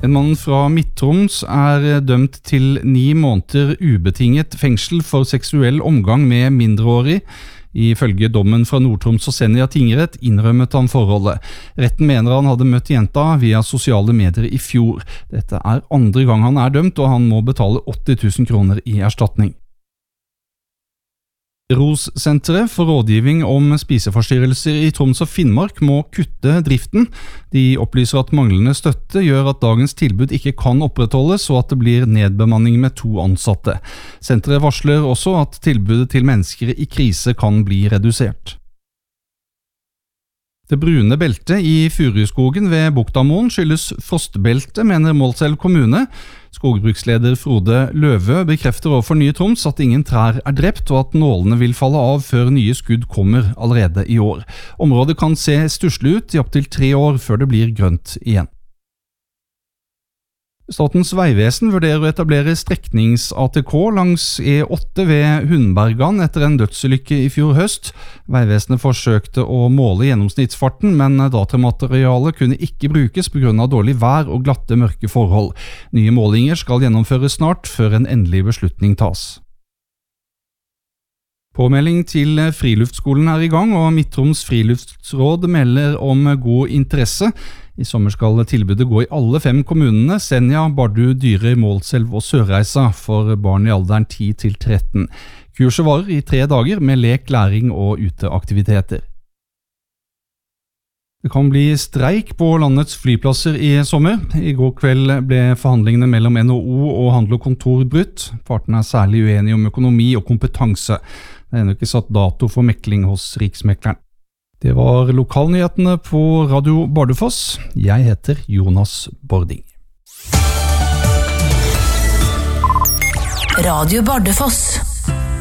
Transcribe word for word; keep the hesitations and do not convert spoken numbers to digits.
En mann fra Midt-Troms er dømt til ni måneder ubetinget fengsel for seksuell omgang med mindreårig. Ifølge dommen fra Nord-Troms og Senja tingrett innrømmet han forholdet. Retten mener han hadde møtt jenta via sosiale medier i fjor. Dette er andre gang han er dømt, og han må betale åtti tusen kroner i erstatning. ROS-senteret for rådgivning om spiseforstyrrelser i Troms og Finnmark må kutte driften. De opplyser at manglende støtte gjør at dagens tilbud ikke kan opprettholdes, og at det blir nedbemanning med to ansatte. Senteret varsler også at tilbudet til mennesker i krise kan bli redusert. Det brune beltet i Furuskogen ved Buktamoen skyldes frostbelte, mener Målselv kommune. Skogbruksleder Frode Løve bekrefter overfor Nye Troms at ingen trær er drept, og at nålene vil falle av før nye skudd kommer allerede i år. Området kan se stusslig ut i opptil tre år før det blir grønt igjen. Statens vegvesen vurderer å etablere streknings-A T K langs E åtte ved Hundbergan etter en dødsulykke i fjor høst. Vegvesenet forsøkte å måle gjennomsnittsfarten, men datamaterialet kunne ikke brukes på grunn av dårlig vær og glatte mørke forhold. Nye målinger skal gjennomføres snart, før en endelig beslutning tas. Påmelding til Friluftsskolen er i gang, og Midt-Troms Friluftsråd melder om god interesse. I sommer skal tilbudet gå i alle fem kommunene, Senja, Bardu, Dyrøy, Målselv og Sørreisa, for barn i alderen ti til tretten. Kurset varer i tre dager med lek, læring og uteaktiviteter. Det kan bli streik på landets flyplasser i sommer. I går kveld ble forhandlingene mellom N H O og Handel og Kontor brutt. Partene er særlig uenige om økonomi og kompetanse. Det er ennå ikke satt dato for mekling hos Riksmekleren. Det var lokalnyhetene på Radio Bardufoss. Jeg heter Jonas Bording. Radio Bardufoss.